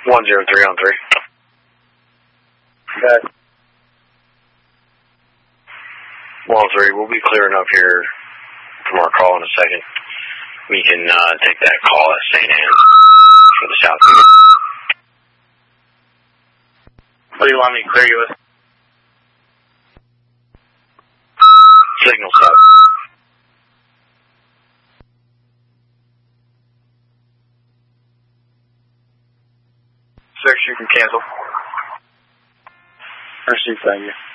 103 on 3. Okay. 103, we'll be clearing up here from our call in a second. We can take that call at St. Anne for the South unit. What do you want me to clear you with? Signal set. 6, you can cancel. Mercy, thank you.